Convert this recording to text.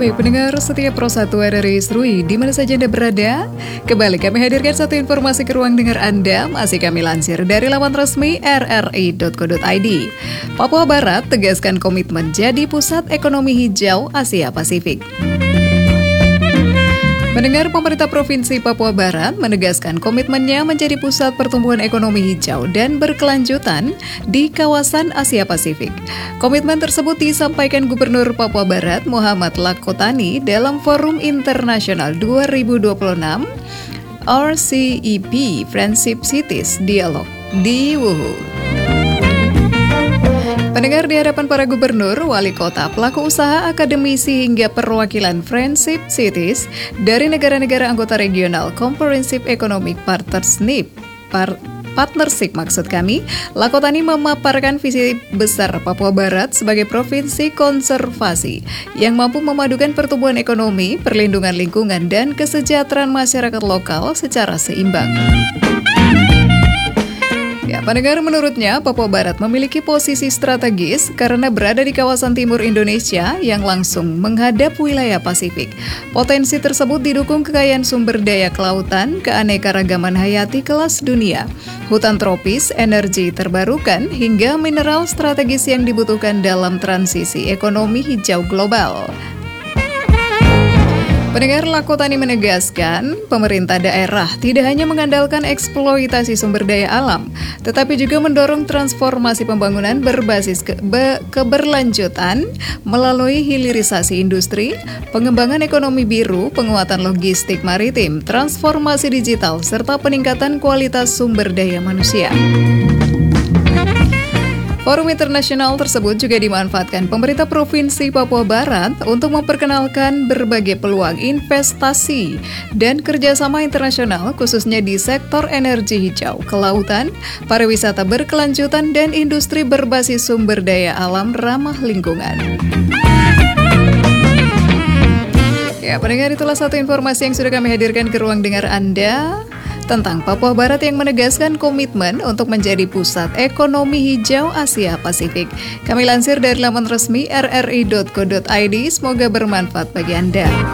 Baik pendengar setia Pro 1 RRI Serui, di mana saja Anda berada, kembali kami hadirkan satu informasi ke ruang dengar Anda, masih kami lansir dari laman resmi rri.co.id. Papua Barat tegaskan komitmen jadi pusat ekonomi hijau Asia Pasifik. Mendengar pemerintah Provinsi Papua Barat menegaskan komitmennya menjadi pusat pertumbuhan ekonomi hijau dan berkelanjutan di kawasan Asia Pasifik. Komitmen tersebut disampaikan Gubernur Papua Barat Muhammad Lakotani dalam Forum Internasional 2026 RCEP Friendship Cities Dialog di Wuhu. Pendengar, di hadapan para gubernur, wali kota, pelaku usaha, akademisi, hingga perwakilan Friendship Cities dari negara-negara anggota regional Comprehensive Economic Partnership maksud kami, Lakotani memaparkan visi besar Papua Barat sebagai provinsi konservasi yang mampu memadukan pertumbuhan ekonomi, perlindungan lingkungan, dan kesejahteraan masyarakat lokal secara seimbang. Pendengar, menurutnya Papua Barat memiliki posisi strategis karena berada di kawasan timur Indonesia yang langsung menghadap wilayah Pasifik. Potensi tersebut didukung kekayaan sumber daya kelautan, keanekaragaman hayati kelas dunia, hutan tropis, energi terbarukan, hingga mineral strategis yang dibutuhkan dalam transisi ekonomi hijau global. Pendengar, Lakotani menegaskan, pemerintah daerah tidak hanya mengandalkan eksploitasi sumber daya alam, tetapi juga mendorong transformasi pembangunan berbasis keberlanjutan melalui hilirisasi industri, pengembangan ekonomi biru, penguatan logistik maritim, transformasi digital, serta peningkatan kualitas sumber daya manusia. Forum internasional tersebut juga dimanfaatkan pemerintah Provinsi Papua Barat untuk memperkenalkan berbagai peluang investasi dan kerjasama internasional khususnya di sektor energi hijau, kelautan, pariwisata berkelanjutan, dan industri berbasis sumber daya alam ramah lingkungan. Ya, pendengar, itulah satu informasi yang sudah kami hadirkan ke ruang dengar Anda tentang Papua Barat yang menegaskan komitmen untuk menjadi pusat ekonomi hijau Asia Pasifik. Kami lansir dari laman resmi rri.co.id, semoga bermanfaat bagi Anda.